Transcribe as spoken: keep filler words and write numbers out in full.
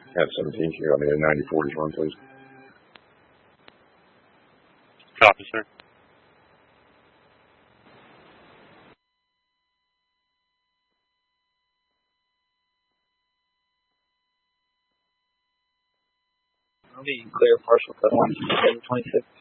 Have seventeen, can you got me a ninety forty-one, please? Copy, sir. I'll be clear partial cut one, seven twenty-six.